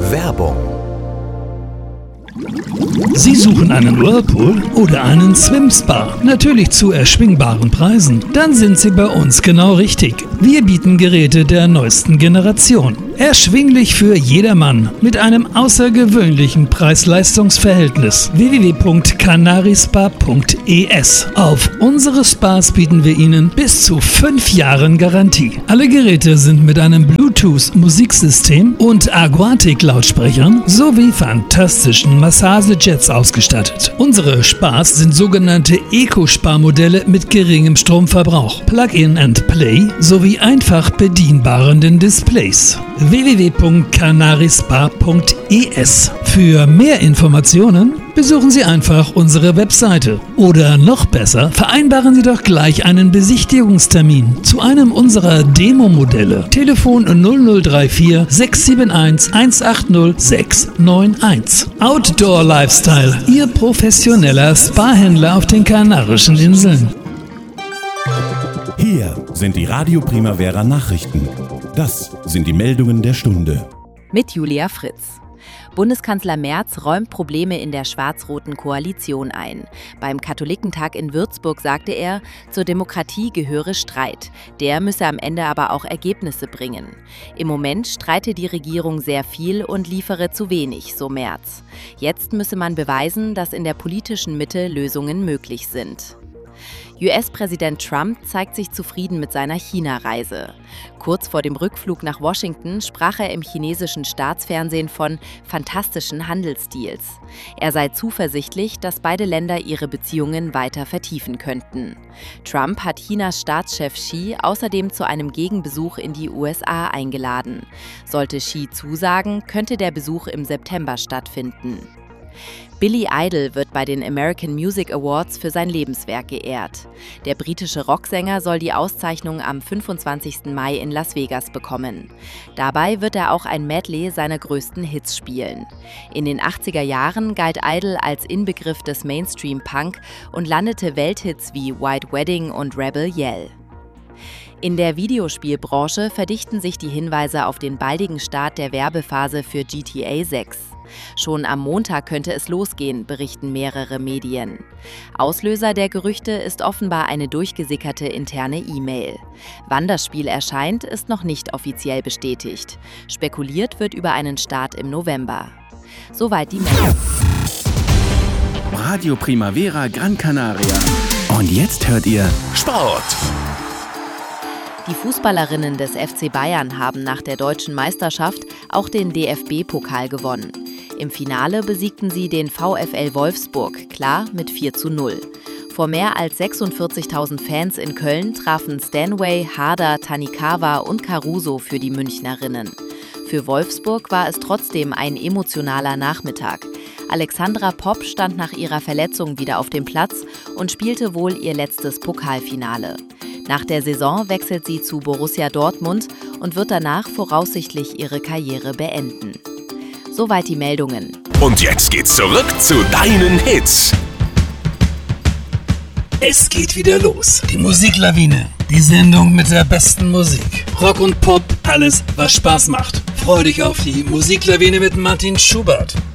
Werbung. Sie suchen einen Whirlpool oder einen Swim-Spa, natürlich zu erschwingbaren Preisen. Dann sind Sie bei uns genau richtig. Wir bieten Geräte der neuesten Generation. Erschwinglich für jedermann mit einem außergewöhnlichen Preis-Leistungs-Verhältnis. www.canarispa.es. Auf unsere Spas bieten wir Ihnen bis zu 5 Jahren Garantie. Alle Geräte sind mit einem Bluetooth-Musiksystem und Aquatic-Lautsprechern sowie fantastischen Massagejets ausgestattet. Unsere Spas sind sogenannte Eco-Spa-Modelle mit geringem Stromverbrauch, Plug-in-and-Play sowie einfach bedienbaren Displays. www.canarispa.es. Für mehr Informationen besuchen Sie einfach unsere Webseite. Oder noch besser, vereinbaren Sie doch gleich einen Besichtigungstermin zu einem unserer Demo-Modelle. Telefon 0034 671 180 691. Outdoor Lifestyle, Ihr professioneller Spa-Händler auf den Kanarischen Inseln. Hier sind die Radio Primavera Nachrichten. Das sind die Meldungen der Stunde. Mit Julia Fritz. Bundeskanzler Merz räumt Probleme in der schwarz-roten Koalition ein. Beim Katholikentag in Würzburg sagte er, zur Demokratie gehöre Streit. Der müsse am Ende aber auch Ergebnisse bringen. Im Moment streite die Regierung sehr viel und liefere zu wenig, so Merz. Jetzt müsse man beweisen, dass in der politischen Mitte Lösungen möglich sind. US-Präsident Trump zeigt sich zufrieden mit seiner China-Reise. Kurz vor dem Rückflug nach Washington sprach er im chinesischen Staatsfernsehen von fantastischen Handelsdeals. Er sei zuversichtlich, dass beide Länder ihre Beziehungen weiter vertiefen könnten. Trump hat Chinas Staatschef Xi außerdem zu einem Gegenbesuch in die USA eingeladen. Sollte Xi zusagen, könnte der Besuch im September stattfinden. Billy Idol wird bei den American Music Awards für sein Lebenswerk geehrt. Der britische Rocksänger soll die Auszeichnung am 25. Mai in Las Vegas bekommen. Dabei wird er auch ein Medley seiner größten Hits spielen. In den 80er Jahren galt Idol als Inbegriff des Mainstream-Punk und landete Welthits wie White Wedding und Rebel Yell. In der Videospielbranche verdichten sich die Hinweise auf den baldigen Start der Werbephase für GTA 6. Schon am Montag könnte es losgehen, berichten mehrere Medien. Auslöser der Gerüchte ist offenbar eine durchgesickerte interne E-Mail. Wann das Spiel erscheint, ist noch nicht offiziell bestätigt. Spekuliert wird über einen Start im November. Soweit die Meldung. Radio Primavera Gran Canaria. Und jetzt hört ihr Sport. Die Fußballerinnen des FC Bayern haben nach der deutschen Meisterschaft auch den DFB-Pokal gewonnen. Im Finale besiegten sie den VfL Wolfsburg, klar mit 4:0. Vor mehr als 46.000 Fans in Köln trafen Stanway, Harder, Tanikawa und Caruso für die Münchnerinnen. Für Wolfsburg war es trotzdem ein emotionaler Nachmittag. Alexandra Popp stand nach ihrer Verletzung wieder auf dem Platz und spielte wohl ihr letztes Pokalfinale. Nach der Saison wechselt sie zu Borussia Dortmund und wird danach voraussichtlich ihre Karriere beenden. Soweit die Meldungen. Und jetzt geht's zurück zu deinen Hits. Es geht wieder los. Die Musiklawine. Die Sendung mit der besten Musik. Rock und Pop, alles, was Spaß macht. Freu dich auf die Musiklawine mit Martin Schubert.